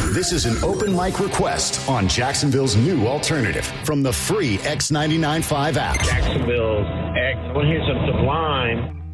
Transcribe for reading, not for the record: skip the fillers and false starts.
This is an open mic request on Jacksonville's new alternative from the free X99.5 app. Jacksonville's X. I want to hear some Sublime.